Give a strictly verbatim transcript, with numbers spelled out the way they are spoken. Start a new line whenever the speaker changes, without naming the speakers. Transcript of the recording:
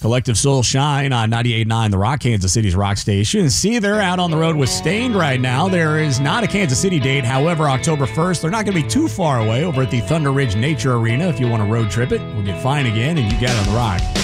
Collective Soul Shine on ninety-eight point nine, The Rock, Kansas City's rock station. See, they're out on the road with Stained right now. There is not a Kansas City date. However, October first, they're not going to be too far away over at the Thunder Ridge Nature Arena if you want to road trip it. We'll get fine again, and you got it on The Rock.